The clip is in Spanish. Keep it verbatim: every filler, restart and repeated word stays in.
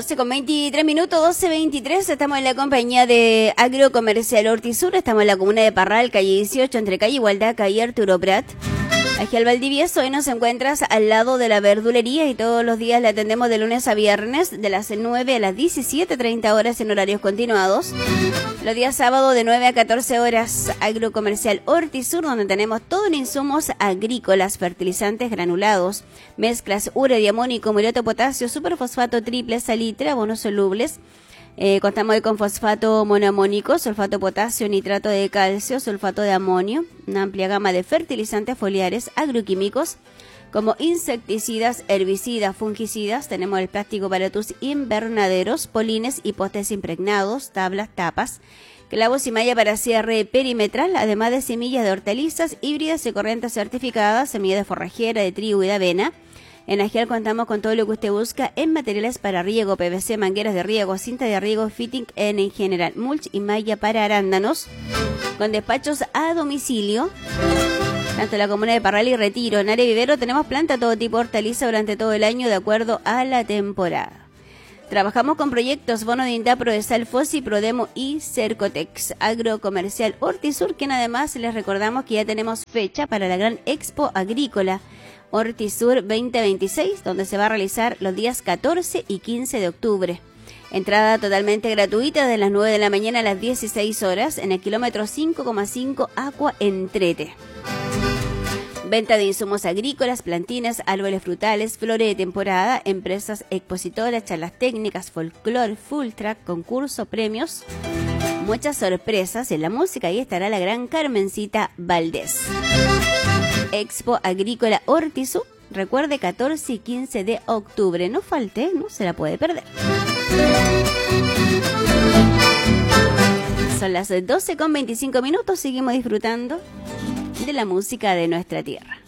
doce con veintitrés minutos, doce veintitrés, estamos en la compañía de Agrocomercial Hortisur, estamos en la comuna de Parral, calle dieciocho, entre calle Igualdad, calle Arturo Prat. Aquí al Valdivieso, hoy nos encuentras al lado de la verdulería y todos los días le atendemos de lunes a viernes, de las nueve a las diecisiete treinta horas en horarios continuados. Los días sábado de nueve a catorce horas, Agrocomercial Hortisur, donde tenemos todo en insumos agrícolas, fertilizantes granulados, mezclas urea, diamónico, muriato, potasio, superfosfato triple, salitre, abonos solubles. Eh, contamos hoy con fosfato monoamónico, sulfato de potasio, nitrato de calcio, sulfato de amonio, una amplia gama de fertilizantes foliares, agroquímicos, como insecticidas, herbicidas, fungicidas. Tenemos el plástico para tus invernaderos, polines y postes impregnados, tablas, tapas, clavos y malla para cierre perimetral, además de semillas de hortalizas, híbridas y corrientes certificadas, semillas de forrajera, de trigo y de avena. En Agial contamos con todo lo que usted busca en materiales para riego, P V C, mangueras de riego, cinta de riego, fitting en, en general, mulch y malla para arándanos, con despachos a domicilio. Tanto en la comuna de Parral y Retiro, en área vivero tenemos planta todo tipo de hortaliza durante todo el año de acuerdo a la temporada. Trabajamos con proyectos Bono de INDAP, Prodesal, Fossi, Prodemo y Cercotex. Agrocomercial Hortisur, quien además les recordamos que ya tenemos fecha para la gran Expo Agrícola Hortisur veinte veintiséis, donde se va a realizar los días catorce y quince de octubre. Entrada totalmente gratuita de las nueve de la mañana a las dieciséis horas en el kilómetro cinco coma cinco Aqua Entrete. Venta de insumos agrícolas, plantinas, árboles frutales, flores de temporada, empresas expositoras, charlas técnicas, folclore, full track, concurso, premios. Muchas sorpresas en la música y estará la gran Carmencita Valdés. Expo Agrícola Hortisur, recuerde, catorce y quince de octubre. No falte, no se la puede perder. Son las doce con veinticinco minutos, seguimos disfrutando de la música de nuestra tierra.